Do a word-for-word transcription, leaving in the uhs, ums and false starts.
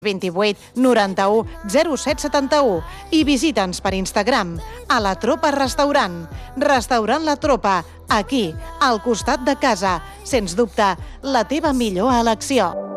vint-i-vuit noranta-u zero set setanta-u i visita'ns per Instagram a La Tropa Restaurant. Restaurant La Tropa, aquí, al costat de casa. Sens dubte, la teva millor elecció.